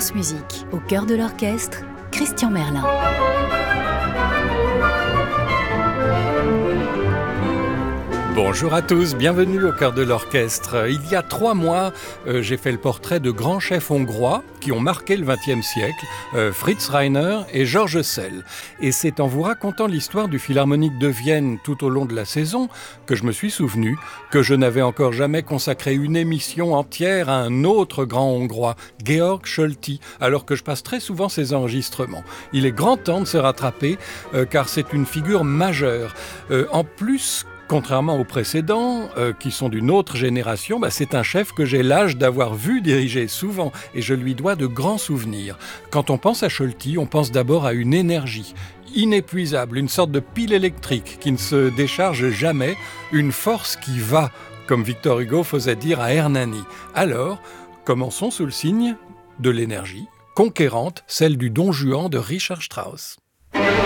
France Musique, au cœur de l'orchestre, Christian Merlin. Bonjour à tous, bienvenue au cœur de l'orchestre. Il y a 3 mois, j'ai fait le portrait de grands chefs hongrois qui ont marqué le XXe siècle, Fritz Reiner et Georges Szell. Et c'est en vous racontant l'histoire du Philharmonique de Vienne tout au long de la saison que je me suis souvenu que je n'avais encore jamais consacré une émission entière à un autre grand hongrois, Georg Solti, alors que je passe très souvent ses enregistrements. Il est grand temps de se rattraper car c'est une figure majeure. En plus, contrairement aux précédents, qui sont d'une autre génération, c'est un chef que j'ai l'âge d'avoir vu diriger souvent et je lui dois de grands souvenirs. Quand on pense à Solti, on pense d'abord à une énergie inépuisable, une sorte de pile électrique qui ne se décharge jamais, une force qui va, comme Victor Hugo faisait dire à Hernani. Alors, commençons sous le signe de l'énergie conquérante, celle du Don Juan de Richard Strauss.